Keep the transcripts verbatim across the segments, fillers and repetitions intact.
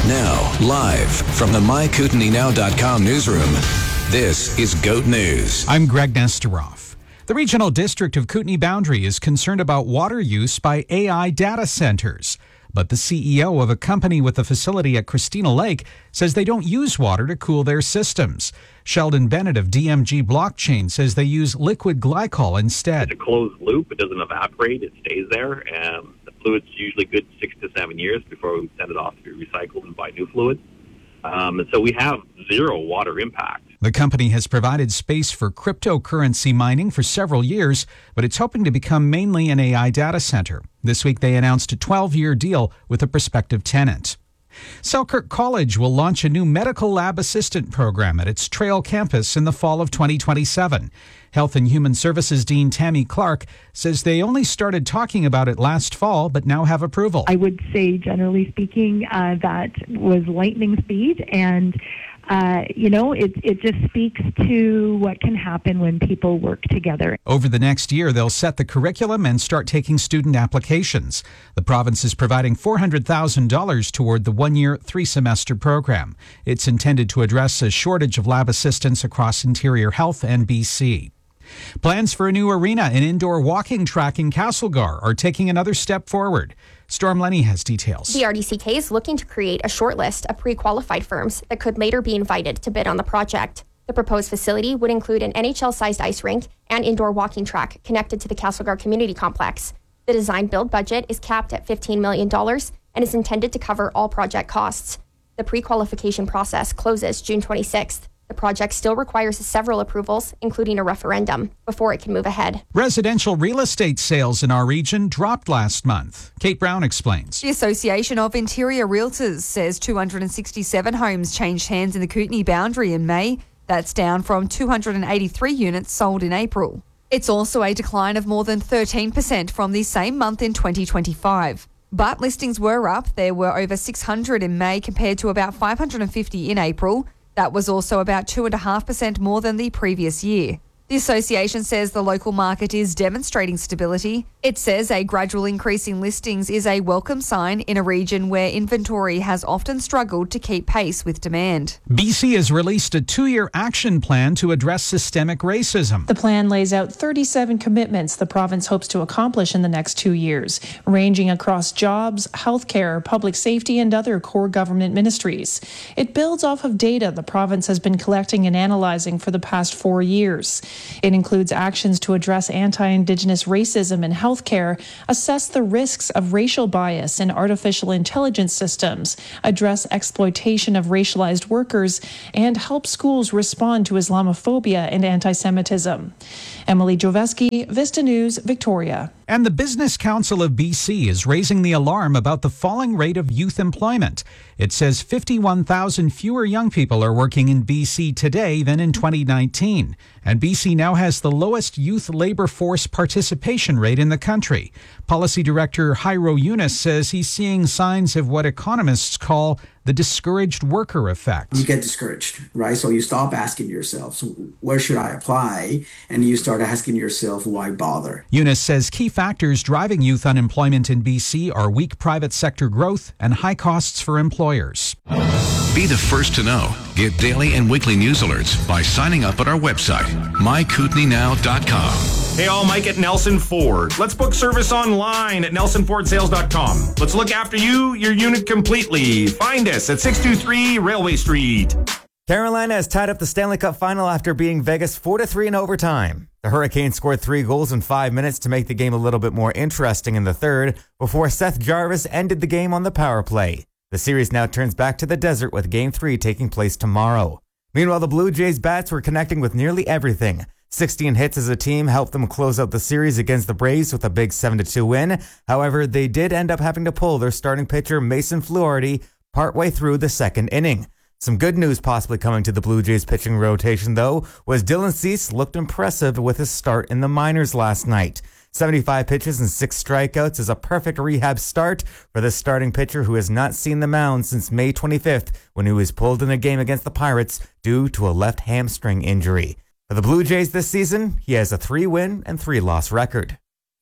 Now, live from the my kootenai now dot com newsroom, this is GOAT News. I'm Greg Nesteroff. The Regional District of Kootenai Boundary is concerned about water use by A I data centers. But the C E O of a company with a facility at Christina Lake says they don't use water to cool their systems. Sheldon Bennett of D M G Blockchain says they use liquid glycol instead. It's a closed loop. It doesn't evaporate. It stays there. And the fluid's usually good six to seven years before we send it off to be recycled and buy new fluid. Um, and so we have zero water impact. The company has provided space for cryptocurrency mining for several years, but it's hoping to become mainly an A I data center. This week they announced a twelve-year deal with a prospective tenant. Selkirk College will launch a new medical lab assistant program at its Trail campus in the fall of twenty twenty-seven. Health and Human Services Dean Tammy Clark says they only started talking about it last fall, but now have approval. I would say, generally speaking, uh, that was lightning speed, and Uh, you know, it, it just speaks to what can happen when people work together. Over the next year, they'll set the curriculum and start taking student applications. The province is providing four hundred thousand dollars toward the one-year, three-semester program. It's intended to address a shortage of lab assistants across Interior Health and B C. Plans for a new arena and indoor walking track in Castlegar are taking another step forward. Storm Lenny has details. The R D C K is looking to create a short list of pre-qualified firms that could later be invited to bid on the project. The proposed facility would include an N H L-sized ice rink and indoor walking track connected to the Castlegar Community Complex. The design-build budget is capped at fifteen million dollars and is intended to cover all project costs. The pre-qualification process closes June twenty-sixth. The project still requires several approvals, including a referendum, before it can move ahead. Residential real estate sales in our region dropped last month. Kate Brown explains. The Association of Interior Realtors says two hundred sixty-seven homes changed hands in the Kootenai Boundary in May. That's down from two hundred eighty-three units sold in April. It's also a decline of more than thirteen percent from the same month in twenty twenty-five. But listings were up. There were over six hundred in May compared to about five hundred fifty in April. That was also about two point five percent more than the previous year. The association says the local market is demonstrating stability. It says a gradual increase in listings is a welcome sign in a region where inventory has often struggled to keep pace with demand. B C has released a two-year action plan to address systemic racism. The plan lays out thirty-seven commitments the province hopes to accomplish in the next two years, ranging across jobs, healthcare, public safety, and other core government ministries. It builds off of data the province has been collecting and analyzing for the past four years. It includes actions to address anti-Indigenous racism in healthcare, assess the risks of racial bias in artificial intelligence systems, address exploitation of racialized workers, and help schools respond to Islamophobia and anti-Semitism. Emily Joveski, Vista News, Victoria. And the Business Council of B C is raising the alarm about the falling rate of youth employment. It says fifty-one thousand fewer young people are working in B C today than in twenty nineteen. And B C now has the lowest youth labor force participation rate in the country. Policy Director Jairo Yunus says he's seeing signs of what economists call the discouraged worker effect. You get discouraged, right? So you stop asking yourself, so where should I apply? And you start asking yourself, why bother? Yunus says key factors driving youth unemployment in B C are weak private sector growth and high costs for employers. Be the first to know. Get daily and weekly news alerts by signing up at our website, my kootenai now dot com. Hey all, Mike at Nelson Ford. Let's book service online at nelson ford sales dot com. Let's look after you, your unit completely. Find us at six two three Railway Street. Carolina has tied up the Stanley Cup final after beating Vegas four to three in overtime. The Hurricanes scored three goals in five minutes to make the game a little bit more interesting in the third before Seth Jarvis ended the game on the power play. The series now turns back to the desert with Game three taking place tomorrow. Meanwhile, the Blue Jays bats were connecting with nearly everything. sixteen hits as a team helped them close out the series against the Braves with a big seven to two win. However, they did end up having to pull their starting pitcher Mason Fluharty partway through the second inning. Some good news possibly coming to the Blue Jays pitching rotation, though, was Dylan Cease looked impressive with his start in the minors last night. seventy-five pitches and six strikeouts is a perfect rehab start for this starting pitcher who has not seen the mound since May twenty-fifth when he was pulled in a game against the Pirates due to a left hamstring injury. For the Blue Jays this season, he has a three-win and three-loss record.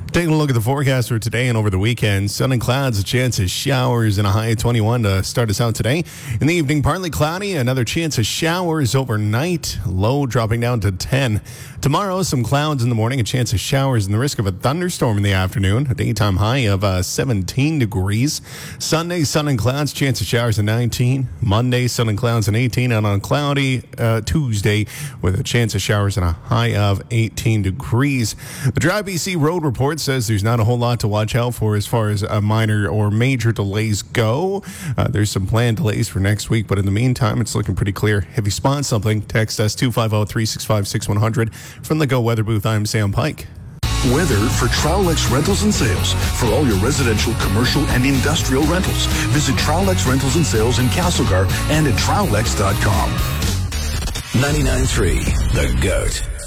Taking a look at the forecast for today and over the weekend. Sun and clouds, a chance of showers, and a high of twenty-one to start us out today. In the evening, partly cloudy, another chance of showers overnight. Low dropping down to ten. Tomorrow, some clouds in the morning, a chance of showers, and the risk of a thunderstorm in the afternoon. A daytime high of uh, seventeen degrees. Sunday, sun and clouds, chance of showers at nineteen. Monday, sun and clouds at eighteen. And on a cloudy uh, Tuesday with a chance of showers and a high of eighteen degrees. The Drive B C Road Report says there's not a whole lot to watch out for as far as uh, minor or major delays go. Uh, there's some planned delays for next week, but in the meantime, it's looking pretty clear. If you spot something, text us two five zero, three six five, six one zero zero. From the Go Weather Booth, I'm Sam Pike. Weather for Trowlex Rentals and Sales. For all your residential, commercial, and industrial rentals, visit Trowlex Rentals and Sales in Castlegar and at trowlex dot com. ninety-nine point three The Goat.